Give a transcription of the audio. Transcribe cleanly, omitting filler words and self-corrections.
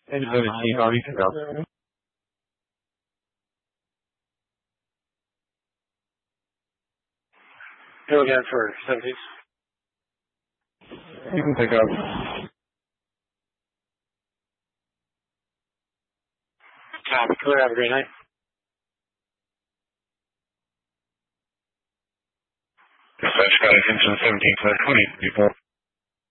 And 17, how do you think? Go again for 17. You can pick up. Copy, clear, have a great night. Dispatch got attention 17 20 people.